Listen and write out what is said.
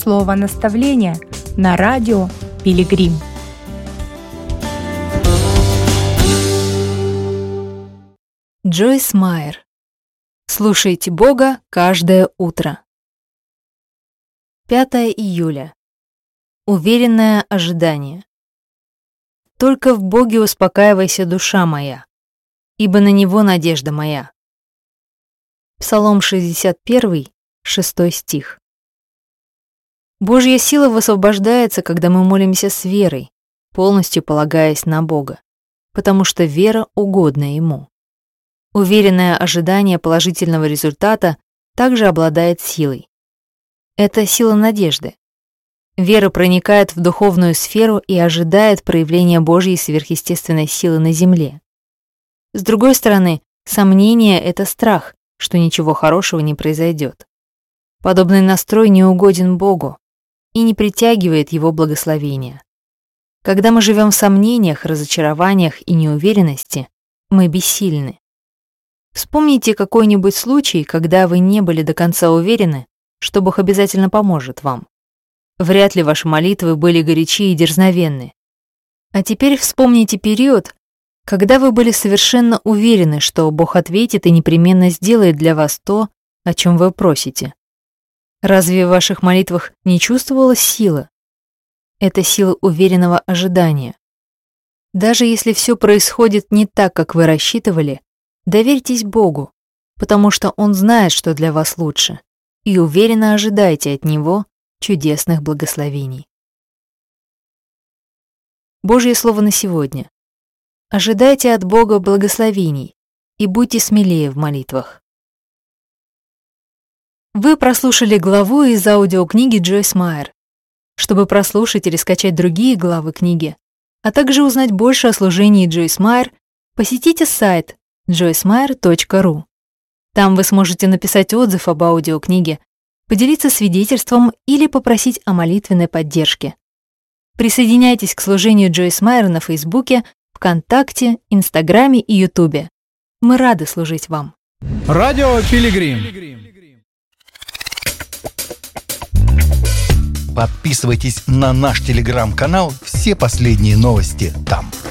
слово наставления на радио Пилигрим. Джойс Майер. Слушайте Бога каждое утро. 5 июля. Уверенное ожидание. Только в Боге успокаивайся, душа моя, ибо на Него надежда моя. Псалом 61, 6 стих. Божья сила высвобождается, когда мы молимся с верой, полностью полагаясь на Бога, потому что вера угодна Ему. Уверенное ожидание положительного результата также обладает силой. Это сила надежды. Вера проникает в духовную сферу и ожидает проявления Божьей сверхъестественной силы на земле. С другой стороны, сомнение — это страх, что ничего хорошего не произойдет. Подобный настрой не угоден Богу и не притягивает Его благословения. Когда мы живем в сомнениях, разочарованиях и неуверенности, мы бессильны. Вспомните какой-нибудь случай, когда вы не были до конца уверены, что Бог обязательно поможет вам. Вряд ли ваши молитвы были горячи и дерзновенны. А теперь вспомните период, когда вы были совершенно уверены, что Бог ответит и непременно сделает для вас то, о чем вы просите. Разве в ваших молитвах не чувствовалась сила? Это сила уверенного ожидания. Даже если все происходит не так, как вы рассчитывали, доверьтесь Богу, потому что Он знает, что для вас лучше, и уверенно ожидайте от Него чудесных благословений. Божье слово на сегодня. Ожидайте от Бога благословений и будьте смелее в молитвах. Вы прослушали главу из аудиокниги Джойс Майер. Чтобы прослушать или скачать другие главы книги, а также узнать больше о служении Джойс Майер, посетите сайт joycemeyer.ru. Там вы сможете написать отзыв об аудиокниге, поделиться свидетельством или попросить о молитвенной поддержке. Присоединяйтесь к служению Джойс Майер на Фейсбуке, ВКонтакте, Инстаграме и Ютубе. Мы рады служить вам. Радио Пилигрим. Подписывайтесь на наш телеграм-канал, все последние новости там.